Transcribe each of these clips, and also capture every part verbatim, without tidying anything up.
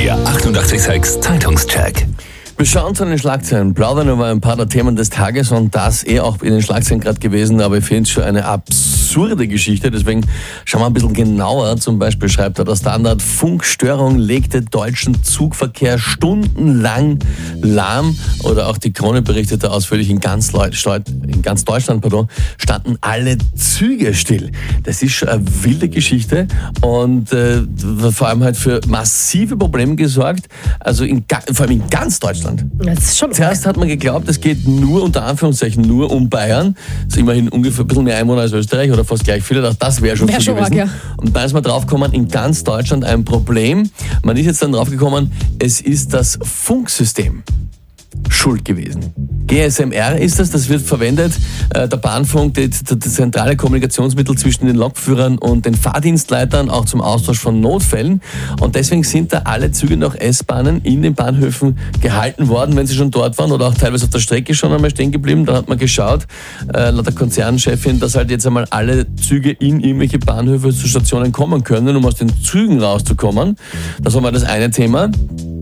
Der achtundachtzig Komma sechs Zeitungscheck. Wir schauen zu den Schlagzeilen, plaudern über ein paar der Themen des Tages und das eh auch in den Schlagzeilen gerade gewesen, aber ich finde es schon eine absurde Geschichte, deswegen schauen wir ein bisschen genauer. Zum Beispiel schreibt er der Standard, Funkstörung legte deutschen Zugverkehr stundenlang lahm, oder auch die Krone berichtete ausführlich, in ganz, Leu- in ganz Deutschland pardon, standen alle Züge still. Das ist schon eine wilde Geschichte und äh, vor allem halt für massive Probleme gesorgt, also in, vor allem in ganz Deutschland. Das ist schon Zuerst hat man geglaubt, es geht nur, unter Anführungszeichen, nur um Bayern. Das ist immerhin ungefähr ein bisschen mehr Einwohner als Österreich oder fast gleich viele. Das wäre schon wär viel schon gewesen. arg, ja. Und da ist man draufgekommen, in ganz Deutschland ein Problem. Man ist jetzt dann draufgekommen, es ist das Funksystem schuld gewesen. G S M R ist das, das wird verwendet, äh, der Bahnfunk, das zentrale Kommunikationsmittel zwischen den Lokführern und den Fahrdienstleitern, auch zum Austausch von Notfällen. Und deswegen sind da alle Züge nach S-Bahnen in den Bahnhöfen gehalten worden, wenn sie schon dort waren oder auch teilweise auf der Strecke schon einmal stehen geblieben. Da hat man geschaut, äh, laut der Konzernchefin, dass halt jetzt einmal alle Züge in irgendwelche Bahnhöfe zu Stationen kommen können, um aus den Zügen rauszukommen. Das war mal das eine Thema.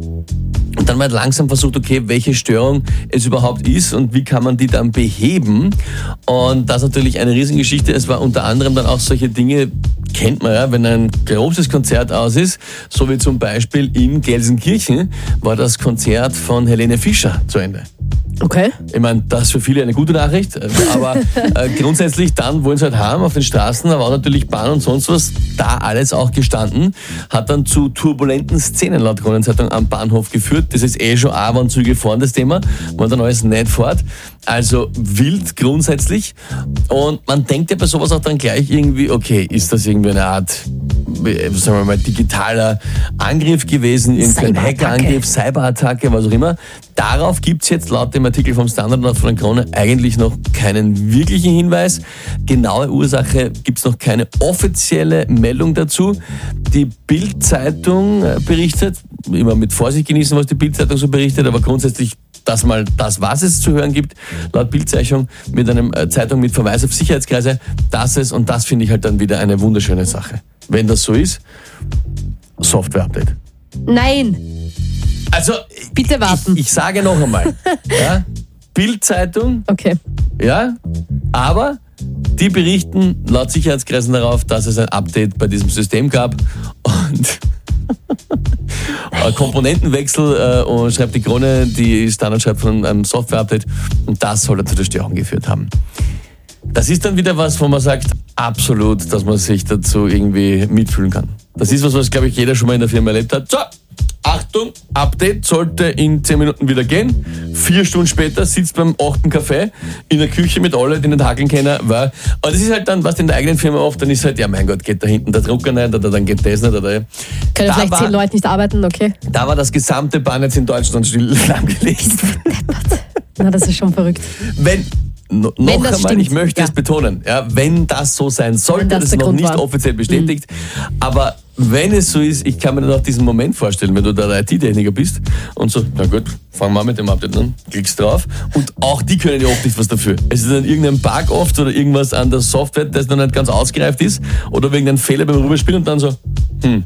Und dann wird langsam versucht, okay, welche Störung es überhaupt ist und wie kann man die dann beheben. Und das ist natürlich eine Riesengeschichte. Es war unter anderem dann auch solche Dinge, kennt man ja, wenn ein großes Konzert aus ist, so wie zum Beispiel in Gelsenkirchen war das Konzert von Helene Fischer zu Ende. Okay. Ich meine, das ist für viele eine gute Nachricht, aber äh, grundsätzlich dann wollen sie halt haben auf den Straßen, da war natürlich Bahn und sonst was, da alles auch gestanden, hat dann zu turbulenten Szenen laut Kronenzeitung am Bahnhof geführt. Das ist eh schon A, waren Züge fahren, das Thema, waren dann alles nicht fort. Also wild grundsätzlich. Und man denkt ja bei sowas auch dann gleich irgendwie, okay, ist das irgendwie eine Art, sagen wir mal, digitaler Angriff gewesen, irgendein Hackerangriff, Cyberattacke, was auch immer. Darauf gibt's jetzt laut dem Artikel vom Standard und von der Krone eigentlich noch keinen wirklichen Hinweis. Genaue Ursache gibt's noch keine offizielle Meldung dazu. Die Bild-Zeitung berichtet, immer mit Vorsicht genießen, was die Bild-Zeitung so berichtet, aber grundsätzlich das mal das, was es zu hören gibt, laut Bild-Zeitung mit einem Zeitung mit Verweis auf Sicherheitskreise, dass es, und das finde ich halt dann wieder eine wunderschöne Sache. Wenn das so ist, Software-Update. Nein. Also, bitte warten. Ich, ich sage noch einmal, ja, Bild-Zeitung, Okay. ja, aber die berichten laut Sicherheitskreisen darauf, dass es ein Update bei diesem System gab und Komponentenwechsel äh, und schreibt die Krone, die Standard schreibt von einem Software-Update und das soll dazu der Störung geführt haben. Das ist dann wieder was, wo man sagt, absolut, dass man sich dazu irgendwie mitfühlen kann. Das ist was, was, glaube ich, jeder schon mal in der Firma erlebt hat. So, Achtung, Update sollte in zehn Minuten wieder gehen. Vier Stunden später sitzt beim achten Kaffee in der Küche mit allen, die nicht hackeln können. Weil, aber das ist halt dann, was in der eigenen Firma oft, dann ist halt, ja mein Gott, geht da hinten der Drucker nicht oder dann geht das nicht. Oder, Können da vielleicht war, zehn Leute nicht arbeiten, okay. Da war das gesamte Bahnnetz in Deutschland still lahmgelegt. Na, das ist schon verrückt. Wenn... No, noch einmal, stimmt, ich möchte ja. es betonen, ja, wenn das so sein sollte, Wenn das das, der ist noch Grund nicht war. offiziell bestätigt, mhm. aber wenn es so ist, ich kann mir dann auch diesen Moment vorstellen, wenn du der I T-Techniker bist und so, na gut, fangen wir mit dem Update an, klickst drauf und auch die können ja oft nicht was dafür. Es ist dann irgendein Bug oft oder irgendwas an der Software, das noch nicht ganz ausgereift ist oder wegen einem Fehler beim Rüberspielen und dann so, hm,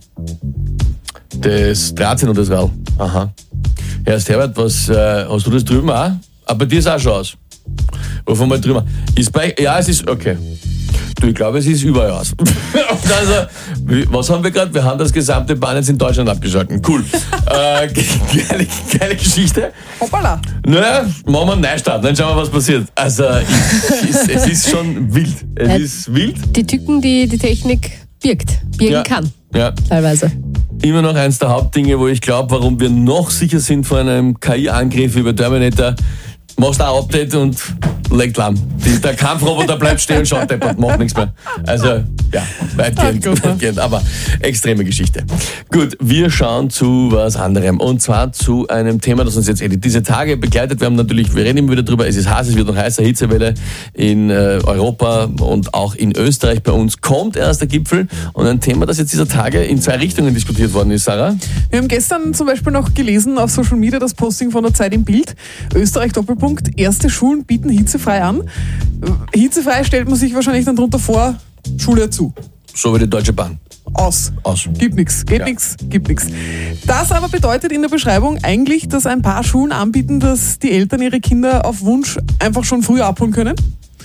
das dreizehn oder das Rad, aha. Herr Herbert, was, äh, hast du das drüben auch? Aber bei dir ist auch schon aus. Wovon mal drüber. Ist bei, ja, es ist, okay. Du, ich glaube, es ist überall aus. Also, was haben wir gerade? Wir haben das gesamte Bahnnetz in Deutschland abgeschalten. Cool. äh, geile, geile Geschichte. Hoppala. Naja, machen wir einen Neustart, dann schauen wir, was passiert. Also, ich, es, es ist schon wild. Es Ja, ist wild. Die Tücken, die die Technik birgt, birgen Ja. kann, Ja. teilweise. Immer noch eins der Hauptdinge, wo ich glaube, warum wir noch sicher sind vor einem K I-Angriff über Terminator. Machst ein Update und legt lahm. Die, der Kampfroboter bleibt stehen und schaut deppert, macht nichts mehr. Also, ja, weitgehend, weitgehend, aber extreme Geschichte. Gut, wir schauen zu was anderem. Und zwar zu einem Thema, das uns jetzt diese Tage begleitet. Wir haben natürlich, wir reden immer wieder drüber, es ist heiß, es wird noch heißer, Hitzewelle in äh, Europa und auch in Österreich bei uns. Kommt erst der Gipfel und ein Thema, das jetzt dieser Tage in zwei Richtungen diskutiert worden ist, Sarah. Wir haben gestern zum Beispiel noch gelesen auf Social Media das Posting von der Zeit im Bild. Österreich Doppelpunkt. Erste Schulen bieten hitzefrei an. Hitzefrei stellt man sich wahrscheinlich dann drunter vor, Schule zu. So wie die Deutsche Bahn. Aus. Aus. Gibt nichts, geht Ja. nichts, gibt nichts. Das aber bedeutet in der Beschreibung eigentlich, dass ein paar Schulen anbieten, dass die Eltern ihre Kinder auf Wunsch einfach schon früh abholen können.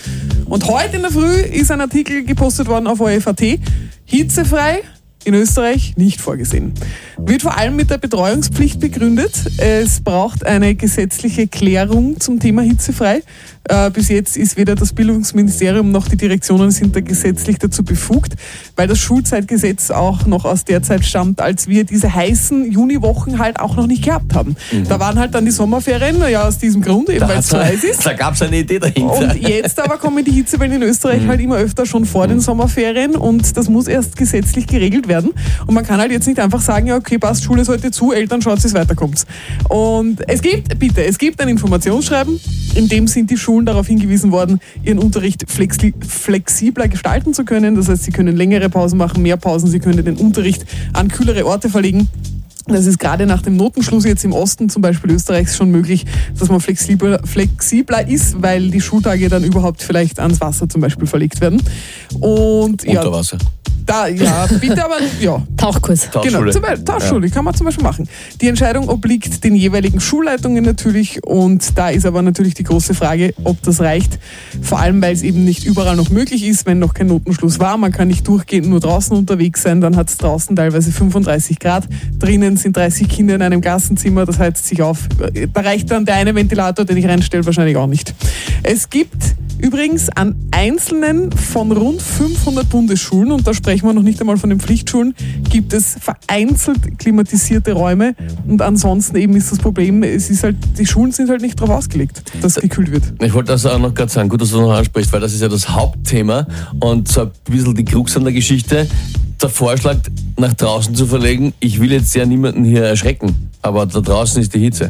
Und heute in der Früh ist ein Artikel gepostet worden auf O R F Punkt A T. Hitzefrei in Österreich nicht vorgesehen. Wird vor allem mit der Betreuungspflicht begründet. Es braucht eine gesetzliche Klärung zum Thema hitzefrei. Äh, bis jetzt ist weder das Bildungsministerium noch die Direktionen sind da gesetzlich dazu befugt, weil das Schulzeitgesetz auch noch aus der Zeit stammt, als wir diese heißen Juniwochen halt auch noch nicht gehabt haben. Mhm. Da waren halt dann die Sommerferien, ja aus diesem Grund, eben weil es zu heiß ist. Da gab es eine Idee dahinter. Und jetzt aber kommen die Hitzewellen in Österreich Mhm. halt immer öfter schon vor den Sommerferien und das muss erst gesetzlich geregelt werden. Und man kann halt jetzt nicht einfach sagen, ja okay, passt, Schule ist heute zu, Eltern, schaut, es weiterkommt. Und es gibt, bitte, es gibt ein Informationsschreiben, in dem sind die Schulen darauf hingewiesen worden, ihren Unterricht flexi- flexibler gestalten zu können. Das heißt, sie können längere Pausen machen, mehr Pausen, sie können den Unterricht an kühlere Orte verlegen. Das ist gerade nach dem Notenschluss jetzt im Osten zum Beispiel Österreichs schon möglich, dass man flexibler, flexibler ist, weil die Schultage dann überhaupt vielleicht ans Wasser zum Beispiel verlegt werden. Und ja, Unter Wasser. da, ja, bitte, aber ja. Tauchkurs. Genau, Tauchschule. zum Beispiel, Tauchschule kann man zum Beispiel machen. Die Entscheidung obliegt den jeweiligen Schulleitungen natürlich und da ist aber natürlich die große Frage, ob das reicht. Vor allem, weil es eben nicht überall noch möglich ist, wenn noch kein Notenschluss war. Man kann nicht durchgehend nur draußen unterwegs sein, dann hat es draußen teilweise fünfunddreißig Grad. Drinnen sind dreißig Kinder in einem Klassenzimmer, das heizt sich auf. Da reicht dann der eine Ventilator, den ich reinstelle, wahrscheinlich auch nicht. Es gibt übrigens an einzelnen von rund fünfhundert Bundesschulen, und da sprechen wir noch nicht einmal von den Pflichtschulen, gibt es vereinzelt klimatisierte Räume und ansonsten eben ist das Problem, es ist halt, die Schulen sind halt nicht darauf ausgelegt, dass gekühlt wird. Ich wollte das auch noch gerade sagen, gut, dass du das noch ansprichst, weil das ist ja das Hauptthema und so ein bisschen die Krux an der Geschichte. Der Vorschlag, nach draußen zu verlegen, ich will jetzt ja niemanden hier erschrecken, aber da draußen ist die Hitze.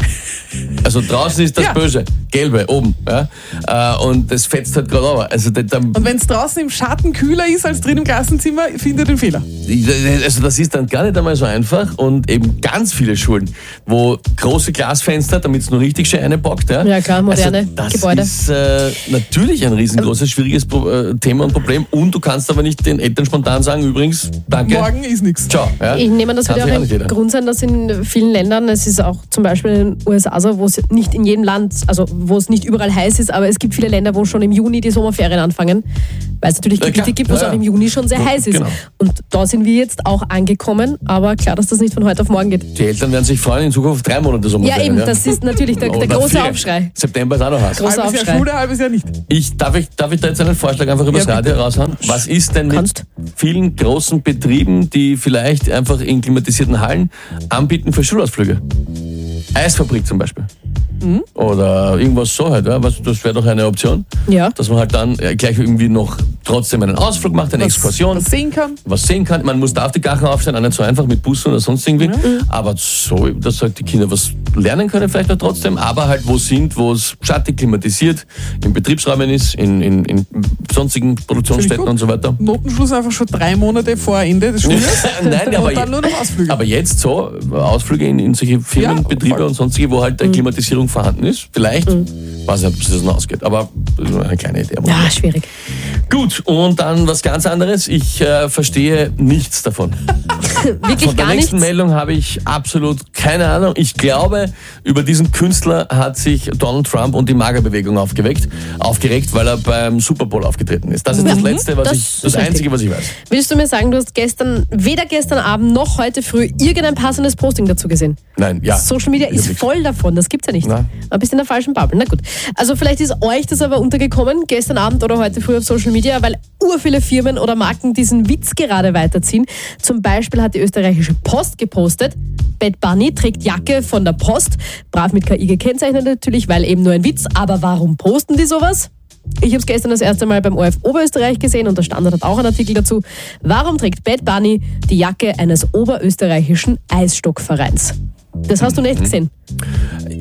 Also draußen ist das Ja. Böse, Gelbe, oben. Ja? Äh, Und das fetzt halt gerade runter. Also, da, da, Und wenn es draußen im Schatten kühler ist als drin im Klassenzimmer, findet den Fehler. also das ist dann gar nicht einmal so einfach und eben ganz viele Schulen, wo große Glasfenster, damit es nur richtig schön reinbockt. Ja, Ja, klar, moderne also das Gebäude. ist äh, natürlich ein riesengroßes, schwieriges Pro- äh, Thema und Problem und du kannst aber nicht den Eltern spontan sagen, übrigens, danke, Morgen ist nichts. ciao. Ja? Ich nehme an, das Kann wird sich auch nicht ein jeder. Grund sein, dass in vielen Ländern, es ist auch zum Beispiel in den U S A so, wo es nicht in jedem Land, also wo es nicht überall heiß ist, aber es gibt viele Länder, wo schon im Juni die Sommerferien anfangen, weil es natürlich Ja, Gebiete klar. gibt, wo es Ja, auch ja. im Juni schon sehr Ja, heiß ist. genau. Und da sind wir jetzt auch angekommen, aber klar, dass das nicht von heute auf morgen geht. Die Eltern werden sich freuen, in Zukunft drei Monate Ja, Sommerferien. eben, das ist natürlich der, der Oder große vier. Aufschrei. September ist auch noch heiß. Großer Halbes Jahr Aufschrei. Schule, halbes Jahr nicht. Ich, darf, ich, darf ich da jetzt einen Vorschlag einfach übers Ja, Radio bitte. raushauen? Was ist denn mit Kannst. vielen großen Betrieben, die vielleicht einfach in klimatisierten Hallen anbieten für Schulausflüge? Eisfabrik zum Beispiel. Mhm. Oder irgendwas so halt, ja? Was, das wäre doch eine Option. Ja. Dass man halt dann äh, gleich irgendwie noch trotzdem einen Ausflug macht, eine Was- Exkursion. was sehen kann. Was sehen kann. Man muss da auf die Gachen aufstehen, auch nicht so einfach mit Bussen oder sonst irgendwie. Aber so, dass halt die Kinder was lernen können vielleicht auch trotzdem, aber halt wo sind, wo es schattig klimatisiert, in Betriebsräumen ist, in, in, in sonstigen Produktionsstätten gut. und so weiter. Notenschluss einfach schon drei Monate vor Ende des Schuljahres. Nein, aber, und dann nur noch Ausflüge. aber jetzt so, Ausflüge in, in solche Firmen, Ja, Betriebe voll. und sonstige, wo halt eine Klimatisierung vorhanden ist. Vielleicht, weiß nicht, ob es das noch ausgeht, aber das ist nur eine kleine Idee. Ja, schwierig. Gut, und dann was ganz anderes. Ich äh, verstehe nichts davon. Wirklich Von der gar nächsten nichts. Meldung habe ich absolut keine Ahnung. Ich glaube, über diesen Künstler hat sich Donald Trump und die Magerbewegung aufgeweckt, aufgeregt, weil er beim Super Bowl aufgetreten ist. Das ist das Mhm. Letzte, was Das ich, ist das richtig. Einzige, was ich weiß. Willst du mir sagen, du hast gestern, weder gestern Abend noch heute früh irgendein passendes Posting dazu gesehen? Nein, ja. Social Media Ich hab ist nichts. voll davon, das gibt's ja nicht. Nein. Du bist in der falschen Bubble. Na gut. Also vielleicht ist euch das aber untergekommen, gestern Abend oder heute früh auf Social Media, weil ur viele Firmen oder Marken diesen Witz gerade weiterziehen. Zum Beispiel hat die österreichische Post gepostet, Bad Bunny trägt Jacke von der Post, brav mit K I gekennzeichnet natürlich, weil eben nur ein Witz. Aber warum posten die sowas? Ich habe es gestern das erste Mal beim O R F Oberösterreich gesehen und der Standard hat auch einen Artikel dazu. Warum trägt Bad Bunny die Jacke eines oberösterreichischen Eisstockvereins? Das hast du nicht gesehen.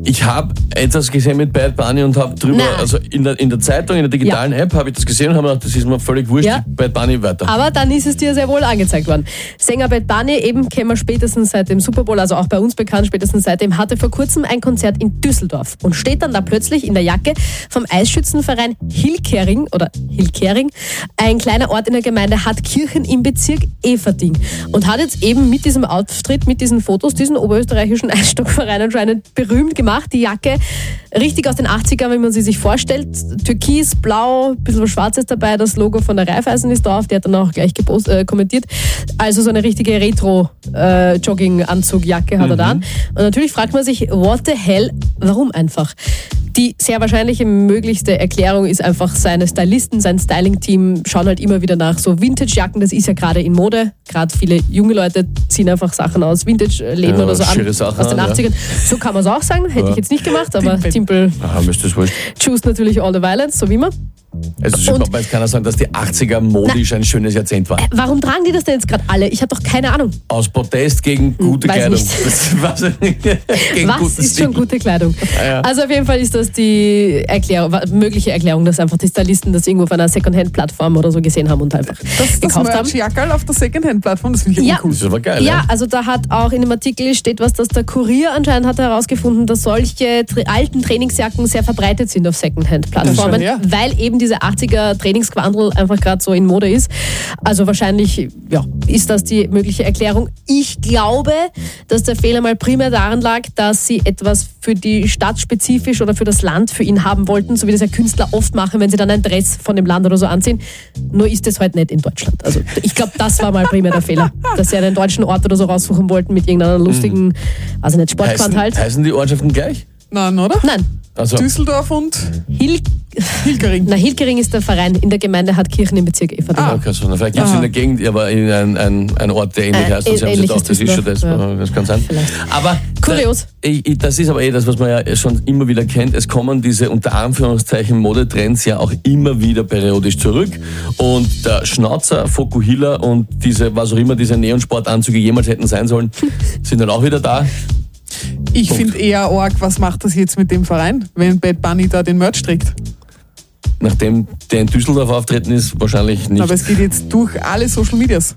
Ich habe etwas gesehen mit Bad Bunny und habe drüber, Na. also in der, in der Zeitung, in der digitalen App habe ich das gesehen und habe gedacht, das ist mir völlig wurscht, Ja. Bad Bunny weiter. Aber dann ist es dir sehr wohl angezeigt worden. Sänger Bad Bunny, eben kennen wir spätestens seit dem Super Bowl, also auch bei uns bekannt, spätestens seitdem, hatte vor kurzem ein Konzert in Düsseldorf und steht dann da plötzlich in der Jacke vom Eisschützenverein Hilkering oder Hilkering, ein kleiner Ort in der Gemeinde Hartkirchen im Bezirk Everding, und hat jetzt eben mit diesem Auftritt, mit diesen Fotos, diesen oberösterreichischen Eisstockverein anscheinend berühmt gemacht. Die Jacke richtig aus den achtzigern, wie man sie sich vorstellt. Türkis, blau, ein bisschen was Schwarzes dabei, das Logo von der Raiffeisen ist drauf, der hat dann auch gleich gepost, äh, kommentiert. Also so eine richtige Retro-Jogging-Anzug-Jacke hat er da an. Und natürlich fragt man sich, what the hell, warum einfach? Die sehr wahrscheinliche möglichste Erklärung ist einfach, seine Stylisten, sein Styling-Team schauen halt immer wieder nach so Vintage-Jacken, das ist ja gerade in Mode. Gerade viele junge Leute ziehen einfach Sachen aus Vintage-Läden Ja, oder so an, schöne Sachen aus den an, ja. achtzigern. So kann man es auch sagen, hätte Ja. ich jetzt nicht gemacht, aber Timpel. Timpel Ah, mir ist das wurscht. choose natürlich all the violence, so wie man. Also ich Und- glaube, jetzt kann er sagen, dass die achtziger modisch ein schönes Jahrzehnt war. Warum tragen die das denn jetzt gerade alle? Ich habe doch keine Ahnung. Aus Protest gegen gute weiß Kleidung. nicht. Das, was, gegen Was guten ist Stil. schon gute Kleidung? ja. Also auf jeden Fall ist das die Erklärung, mögliche Erklärung, dass einfach die Stylisten das irgendwo auf einer Secondhand-Plattform oder so gesehen haben und einfach Das, das gekauft haben. Merch-Jackerl auf der Secondhand-Plattform, das finde ich Ja. ja cool. Das ist aber geil. Ja, also da hat auch in dem Artikel steht was, dass der Kurier anscheinend hat herausgefunden, dass solche tra- alten Trainingsjacken sehr verbreitet sind auf Secondhand-Plattformen, Ja. weil eben diese achtziger Trainingsquandel einfach gerade so in Mode ist. Also wahrscheinlich ja, ist das die mögliche Erklärung. Ich glaube, dass der Fehler mal primär daran lag, dass sie etwas für die Stadt spezifisch oder für das Land für ihn haben wollten, so wie das ja Künstler oft machen, wenn sie dann ein Dress von dem Land oder so anziehen. Nur ist das halt nicht in Deutschland. Also ich glaube, das war mal primär der Fehler, dass sie einen deutschen Ort oder so raussuchen wollten mit irgendeiner lustigen, also nicht Sportquant heißen, halt. heißen die Ortschaften gleich? Nein, oder? Nein, Also, Düsseldorf und Hil Hilgering. Na, Hilgering ist der Verein in der Gemeinde Hartkirchen im Bezirk Everding. Ah. okay, so, na, vielleicht gibt es in der Gegend aber in ein, ein, ein Ort, der ähnlich Äh, heißt. Und sie haben sich ähnlich gedacht, ist das ist schon das. Düsseldorf, ja. Das kann sein. Vielleicht. Aber Kurios. Da, ich, das ist aber eh das, was man ja schon immer wieder kennt. Es kommen diese unter Anführungszeichen Modetrends ja auch immer wieder periodisch zurück. Und der Schnauzer, Fokuhila und diese, was auch immer diese Neonsportanzüge jemals hätten sein sollen, sind dann auch wieder da. Ich Punkt. finde eher arg, was macht das jetzt mit dem Verein, wenn Bad Bunny da den Merch trägt? Nachdem der in Düsseldorf auftreten ist, wahrscheinlich nicht. Aber es geht jetzt durch alle Social Medias.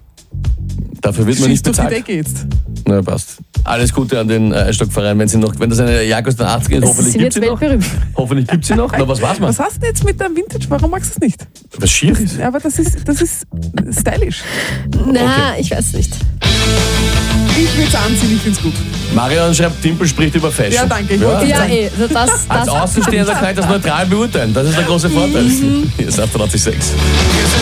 Dafür wird man nicht Schießt durch die bezahlt. Decke jetzt. Na, passt. Alles Gute an den äh, Eisstockverein, wenn sie noch, wenn das eine Jacke aus den achtziger ist, Sie hoffentlich sind gibt jetzt sie noch. weltberühmt. Hoffentlich gibt sie noch. Na, was war's, man? Was hast du denn jetzt mit deinem Vintage? Warum magst du es nicht? Was schier ist. Ja, aber das ist, das ist stylisch. Na, ich weiß nicht. Ich will es anziehen, ich finde es gut. Marion schreibt, Timpel spricht über Fashion. Ja, danke, ich wollte Ja, sagen. eh, also das, Als das Außenstehender kann ich das neutral beurteilen. Das ist der große Vorteil. Hier ist achtundzwanzig Komma sechs.